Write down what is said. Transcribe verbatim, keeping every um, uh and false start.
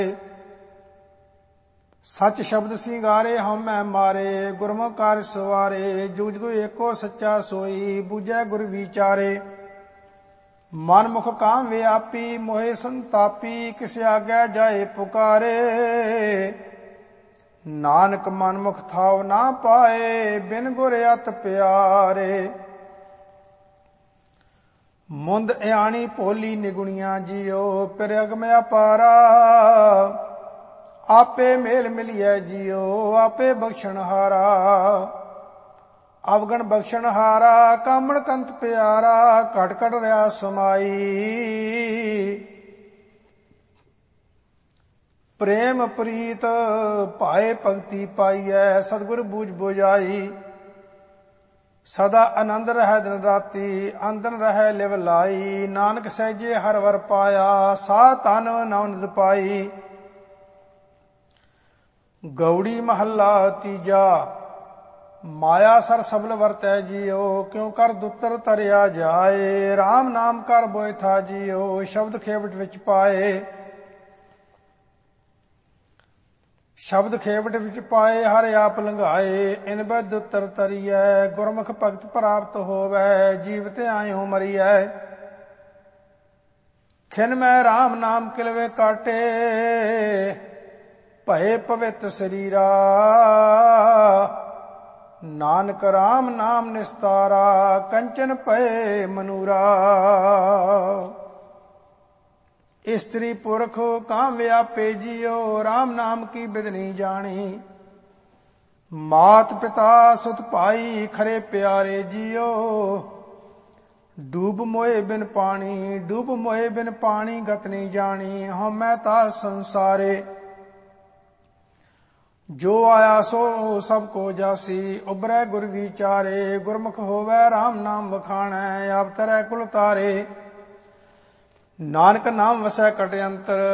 सच शब्द सिंगारे हम मैं मारे, गुरमुख कार सवारे। जुग जुग एको सच्चा सोई, बूझै गुर विचारे। मन मुख काम व्यापी, मोहे संतापी। किस आज्ञा जाए पुकारे। नानक मन मुख थाव ना पाए, बिन गुर अत प्यारे। मुंद इयाणी भोली निगुणिया जियो, पिर अगम अपारा। आपे मेल मिलिए जियो, आपे बख्शण हारा। अवगण बख्शण हारा, कामण कंत प्यारा। घट घट रहा समाई, प्रेम प्रीत भाए भगति पाईऐ। सतगुर बूझ बुझाई, सदा आनंद रह दिन राती। आंदन रह लिव लाई, नानक सहजे हर वर पाया। सा तन नवनिध पाई। गौड़ी महला तीजा, माया सर सबल वरतै जियो। क्यों कर दुतर तरिया जाए, राम नाम कर बोए था जियो। शब्द खेवट विच पाए, शब्द खेवट विच पाए। हर आप लंघाए, इन बै दुतर तरियै। गुरमुख भगत प्राप्त होवै, जीवते आयो मरियै। खिन मैं राम नाम किलवे काटे, भये पवित्र शरीरा। नानक राम नाम निस्तारा, कंचन पए मनूरा। स्त्री पुरख काम व्यापे जियो, राम नाम की बिदनी जानी। मात पिता सुत भाई, खरे प्यारे जियो। डूब मोए बिन पानी, डूब मोए बिन पानी। गत नहीं जानी, हम मैं ता संसारे। जो आया सो सबको जासी, उबरै गुर विचारे। गुरमुख होवै राम नाम वखाणै, आप तरह कुल तारे। नानक नाम वसै कट अंतर,